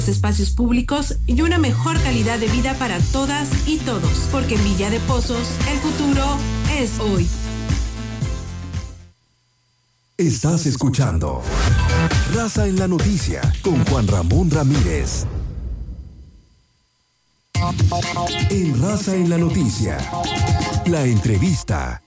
espacios públicos y una mejor calidad de vida para todas y todos, porque en Villa de Pozos el futuro es hoy. Estás escuchando Raza en la Noticia con Juan Ramón Ramírez. En Raza en la Noticia, la entrevista.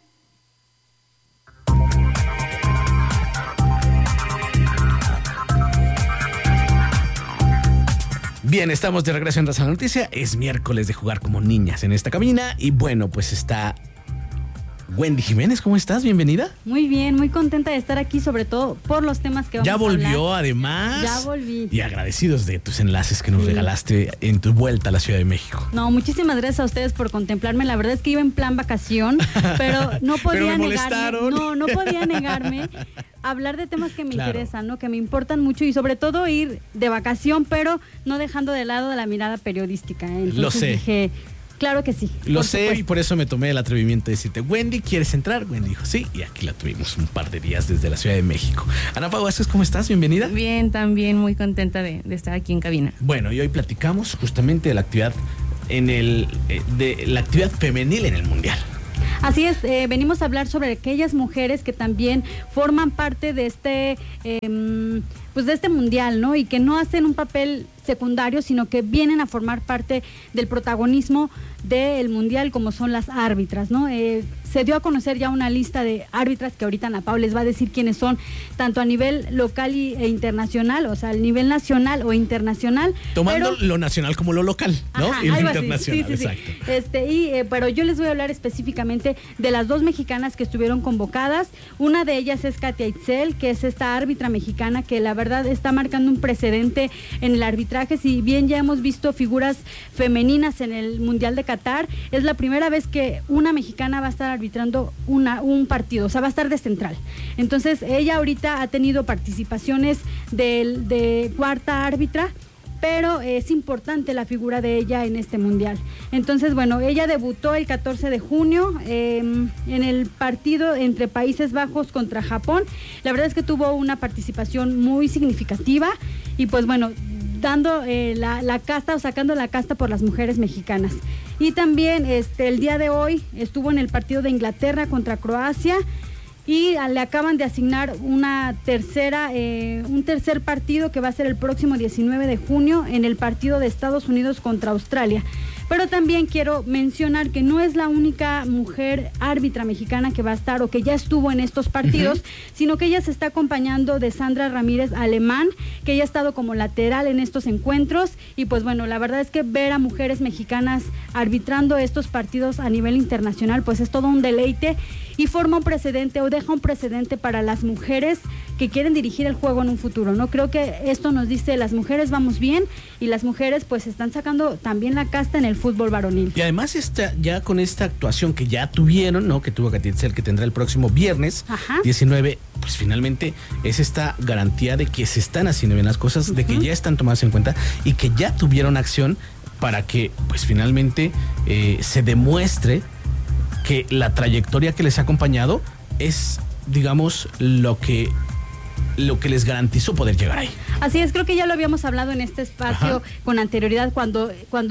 Bien, estamos de regreso en Raza en la Noticia. Es miércoles de jugar como niñas en esta cabina. Y bueno, pues está Wendy Jiménez. ¿Cómo estás? Bienvenida. Muy bien, muy contenta de estar aquí, sobre todo por los temas que vamos a hablar. Ya volvió, además. Ya volví. Y agradecidos de tus enlaces que nos regalaste en tu vuelta a la Ciudad de México. No, muchísimas gracias a ustedes por contemplarme. La verdad es que iba en plan vacación, pero no podía no podía negarme a hablar de temas que me interesan, ¿no? Que me importan mucho y sobre todo ir de vacación, pero no dejando de lado la mirada periodística. Entonces lo sé. Dije, claro que sí. Lo sé, y por eso me tomé el atrevimiento de decirte, Wendy, ¿quieres entrar? Wendy dijo, sí, y aquí la tuvimos un par de días desde la Ciudad de México. Ana Pau Vázquez, ¿cómo estás? Bienvenida. Bien, también muy contenta de estar aquí en cabina. Bueno, y hoy platicamos justamente de la actividad de la actividad femenil en el Mundial. Así es, venimos a hablar sobre aquellas mujeres que también forman parte de este mundial, ¿no? Y que no hacen un papel secundario, sino que vienen a formar parte del protagonismo del mundial, como son las árbitras, ¿no? Se dio a conocer ya una lista de árbitras que ahorita Ana Pau les va a decir quiénes son, tanto a nivel local e internacional, o sea, a nivel nacional o internacional. Tomando lo nacional como lo local, ¿no? Ajá, y lo algo internacional, así. Sí. Exacto. Pero yo les voy a hablar específicamente de las dos mexicanas que estuvieron convocadas. Una de ellas es Katia Itzel, que es esta árbitra mexicana que la verdad está marcando un precedente en el arbitraje. Si bien ya hemos visto figuras femeninas en el Mundial de Qatar, es la primera vez que una mexicana va a estar arbitrando un partido, o sea, va a estar de central. Entonces, ella ahorita ha tenido participaciones de cuarta árbitra, pero es importante la figura de ella en este mundial. Entonces, bueno, ella debutó el 14 de junio en el partido entre Países Bajos contra Japón. La verdad es que tuvo una participación muy significativa y pues bueno, dando la casta o sacando la casta por las mujeres mexicanas. Y también el día de hoy estuvo en el partido de Inglaterra contra Croacia y le acaban de asignar un tercer partido que va a ser el próximo 19 de junio en el partido de Estados Unidos contra Australia. Pero también quiero mencionar que no es la única mujer árbitra mexicana que va a estar o que ya estuvo en estos partidos, sino que ella se está acompañando de Sandra Ramírez Alemán, que ella ha estado como lateral en estos encuentros. Y pues bueno, la verdad es que ver a mujeres mexicanas arbitrando estos partidos a nivel internacional, pues es todo un deleite y forma un precedente o deja un precedente para las mujeres que quieren dirigir el juego en un futuro, ¿no? Creo que esto nos dice, las mujeres vamos bien y las mujeres pues están sacando también la casta en el fútbol varonil. Y además ya con esta actuación que ya tuvieron, ¿no? Que tuvo Katia Itzel, que tendrá el próximo viernes 19, pues finalmente es esta garantía de que se están haciendo bien las cosas, de que ya están tomadas en cuenta y que ya tuvieron acción para que pues finalmente se demuestre que la trayectoria que les ha acompañado es, digamos, lo que les garantizó poder llegar ahí. Así es, creo que ya lo habíamos hablado en este espacio con anterioridad cuando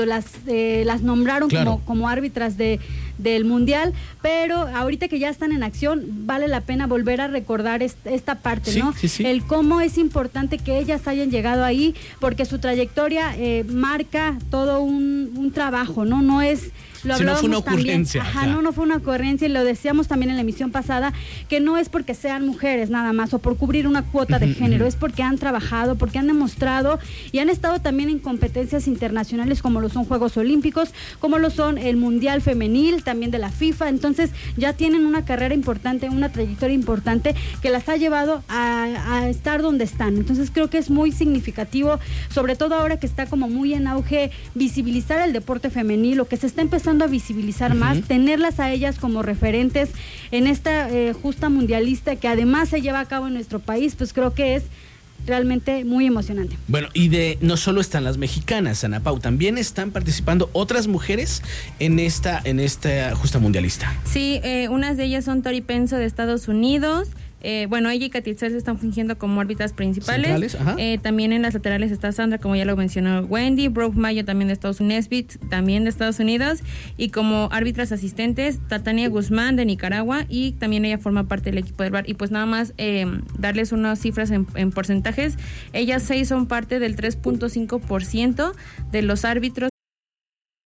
las nombraron como árbitras del Mundial, pero ahorita que ya están en acción, vale la pena volver a recordar esta parte, ¿no? Sí. El cómo es importante que ellas hayan llegado ahí, porque su trayectoria marca todo un trabajo, ¿no? No es... Lo si no fue una ocurrencia. No fue una ocurrencia y lo decíamos también en la emisión pasada, que no es porque sean mujeres nada más o por cubrir una cuota de género, es porque han trabajado, porque han demostrado y han estado también en competencias internacionales como lo son Juegos Olímpicos, como lo son el Mundial Femenil, también de la FIFA. Entonces ya tienen una carrera importante, una trayectoria importante que las ha llevado a estar donde están. Entonces creo que es muy significativo, sobre todo ahora que está como muy en auge visibilizar el deporte femenil, o que se está empezando a visibilizar más, tenerlas a ellas como referentes en esta justa mundialista que además se lleva a cabo en nuestro país, pues creo que es realmente muy emocionante. Bueno, y no solo están las mexicanas, Ana Pau, también están participando otras mujeres en esta justa mundialista. Sí, unas de ellas son Tori Penso de Estados Unidos, Ella y Katy Itzel se están fingiendo como árbitras principales. También en las laterales está Sandra, como ya lo mencionó Wendy, Brooke Mayo también de Estados Unidos, también de Estados Unidos, y como árbitras asistentes, Tatania Guzmán de Nicaragua, y también ella forma parte del equipo del VAR. Y pues nada más darles unas cifras en porcentajes. Ellas 6 son parte del 3.5% de los árbitros